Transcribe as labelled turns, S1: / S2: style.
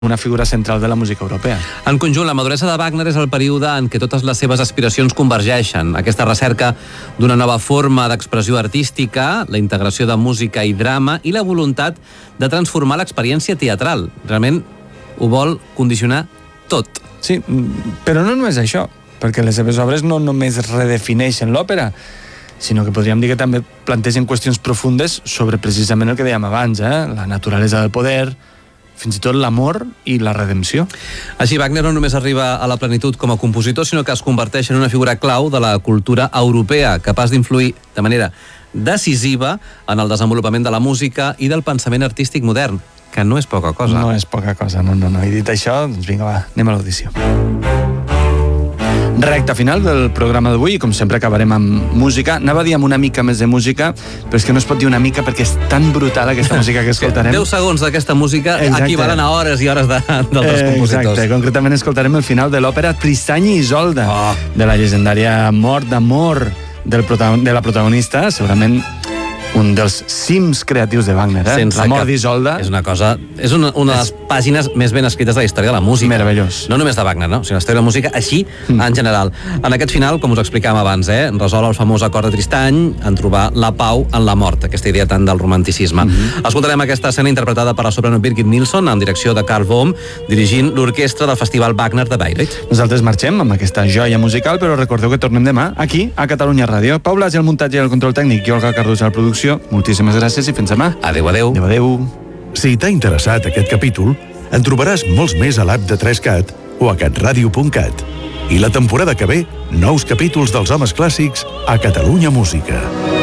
S1: una figura central de la música europea.
S2: En conjunt, la maduresa de Wagner és el període en què totes les seves aspiracions convergeixen. Aquesta recerca d'una nova forma d'expressió artística, la integració de música i drama i la voluntat de transformar l'experiència teatral. Realment ho vol condicionar tot.
S1: Sí, però no només això, perquè les seves obres no només redefineixen l'òpera, sinó que podríem dir que també plantegen qüestions profundes sobre precisament el que dèiem abans, la naturalesa del poder, fins i tot l'amor i la redempció.
S2: Així, Wagner no només arriba a la plenitud com a compositor, sinó que es converteix en una figura clau de la cultura europea, capaç d'influir de manera decisiva en el desenvolupament de la música i del pensament artístic modern, que no és poca cosa.
S1: No és poca cosa, no. I dit això, doncs vinga, va, anem a l'audició. Recta final del programa d'avui, com sempre acabarem amb música. Anava a dir amb una mica més de música, però és que no es pot dir una mica perquè és tan brutal aquesta música que escoltarem.
S2: 10 segons d'aquesta música equivalen a hores i hores d'altres compositors.
S1: Exacte, concretament escoltarem el final de l'òpera Tristany i Isolda, de la llegendària Mort d'amor de la protagonista, segurament un dels cims creatius de Wagner, La mort d'Isolda.
S2: És una cosa... És una de les pàgines més ben escrites de la història de la música.
S1: Meravellós.
S2: No només de Wagner, no? Sinó la història de la música així, en general. En aquest final, com us explicàvem abans, resol el famós acord de Tristany en trobar la pau en la mort, aquesta idea tant del romanticisme. Escoltarem aquesta escena interpretada per la soprano Birgit Nilsson, en direcció de Carl Bohm, dirigint l'orquestra del Festival Wagner de Bayreuth.
S1: Nosaltres marxem amb aquesta joia musical, però recordeu que tornem demà, aquí, a Catalunya Ràdio. Pau Blas i el muntatge i el control tècnic, i Olga Cardús a la producció. Moltíssimes gràcies i fins demà.
S2: Adéu, adéu.
S1: Adéu, adéu.
S3: Si t'ha interessat aquest capítol, en trobaràs molts més a l'app de 3CAT o a catradio.cat. I la temporada que ve, nous capítols dels homes clàssics a Catalunya Música.